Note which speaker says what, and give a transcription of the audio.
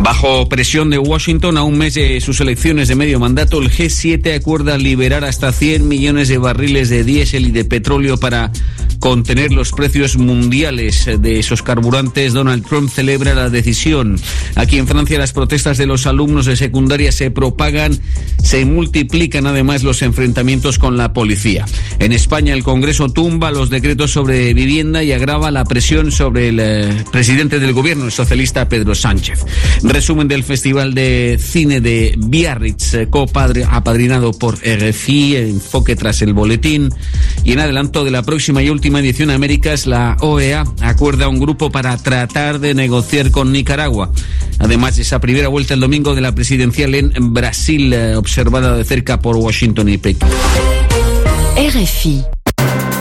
Speaker 1: Bajo presión de Washington, a un mes de sus elecciones de medio mandato, el G7 acuerda liberar hasta 100 millones de barriles de diésel y de petróleo para contener los precios mundiales de esos carburantes. Donald Trump celebra la decisión. Aquí en Francia, las protestas de los alumnos de secundaria se propagan, se multiplican además los enfrentamientos con la policía. En España, el Congreso tumba los decretos sobre vivienda y agrava la presión sobre el presidente del gobierno, el socialista Pedro Sánchez. Resumen del Festival de Cine de Biarritz, apadrinado por RFI, enfoque tras el boletín. Y en adelanto de la próxima y última edición de Américas, la OEA acuerda un grupo para tratar de negociar con Nicaragua. Además de esa primera vuelta el domingo de la presidencial en Brasil, observada de cerca por Washington y Pekín.
Speaker 2: RFI.